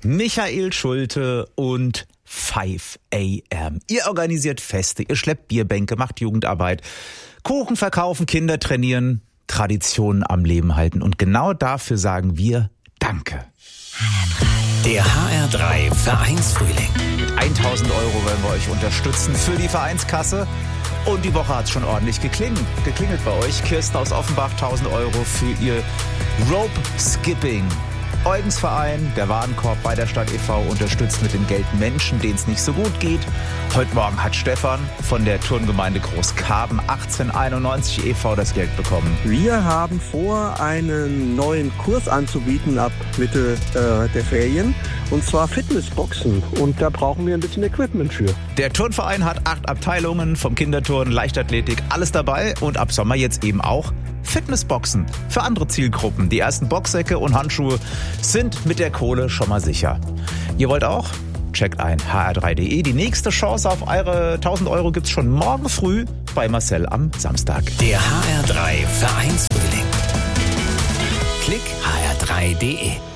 Michael Schulte und 5 AM. Ihr organisiert Feste, ihr schleppt Bierbänke, macht Jugendarbeit, Kuchen verkaufen, Kinder trainieren, Traditionen am Leben halten. Und genau dafür sagen wir Danke. Der HR3 Vereinsfrühling. Mit 1.000 Euro wollen wir euch unterstützen für die Vereinskasse. Und die Woche hat es schon ordentlich geklingelt bei euch. Kirsten aus Offenbach, 1.000 Euro für ihr Rope Skipping. Eugens Verein, der Warenkorb bei der Stadt e.V. unterstützt mit dem Geld Menschen, denen es nicht so gut geht. Heute Morgen hat Stefan von der Turngemeinde Großkarben 1891 e.V. das Geld bekommen. Wir haben vor, einen neuen Kurs anzubieten ab Mitte der Ferien. Und zwar Fitnessboxen. Und da brauchen wir ein bisschen Equipment für. Der Turnverein hat 8 Abteilungen, vom Kinderturnen, Leichtathletik, alles dabei. Und ab Sommer jetzt eben auch Fitnessboxen für andere Zielgruppen. Die ersten Boxsäcke und Handschuhe sind mit der Kohle schon mal sicher. Ihr wollt auch? Checkt ein hr3.de. Die nächste Chance auf eure 1.000 Euro gibt's schon morgen früh bei Marcel am Samstag. Der HR3 Vereinsfrühling. Klick hr3.de.